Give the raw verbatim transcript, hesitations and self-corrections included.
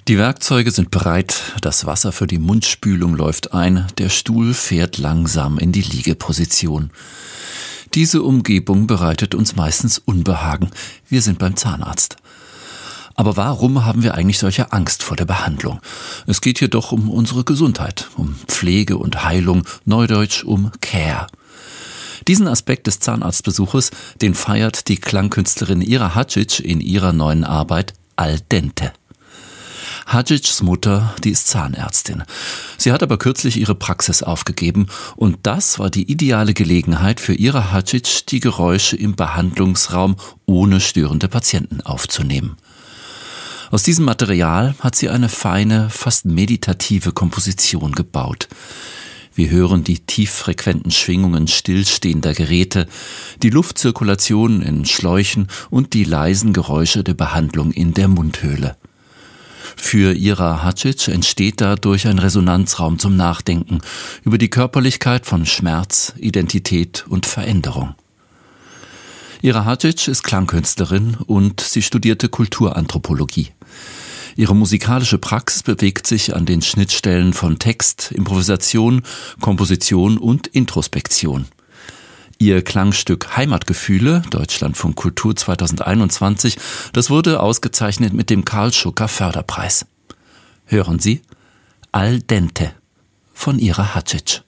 Die Werkzeuge sind bereit, das Wasser für die Mundspülung läuft ein, der Stuhl fährt langsam in die Liegeposition. Diese Umgebung bereitet uns meistens Unbehagen. Wir sind beim Zahnarzt. Aber warum haben wir eigentlich solche Angst vor der Behandlung? Es geht hier doch um unsere Gesundheit, um Pflege und Heilung, neudeutsch um Care. Diesen Aspekt des Zahnarztbesuches, den feiert die Klangkünstlerin Ira Hadžić in ihrer neuen Arbeit Al dente. Hadžićs Mutter, die ist Zahnärztin. Sie hat aber kürzlich ihre Praxis aufgegeben und das war die ideale Gelegenheit für Ira Hadžić, die Geräusche im Behandlungsraum ohne störende Patienten aufzunehmen. Aus diesem Material hat sie eine feine, fast meditative Komposition gebaut. Wir hören die tieffrequenten Schwingungen stillstehender Geräte, die Luftzirkulation in Schläuchen und die leisen Geräusche der Behandlung in der Mundhöhle. Für Ira Hadžić entsteht dadurch ein Resonanzraum zum Nachdenken über die Körperlichkeit von Schmerz, Identität und Veränderung. Ira Hadžić ist Klangkünstlerin und sie studierte Kulturanthropologie. Ihre musikalische Praxis bewegt sich an den Schnittstellen von Text, Improvisation, Komposition und Introspektion. Ihr Klangstück Heimatgefühle, Deutschlandfunk Kultur zweitausendeinundzwanzig, das wurde ausgezeichnet mit dem Karl Schucker Förderpreis. Hören Sie Al dente von Ira Hadžić.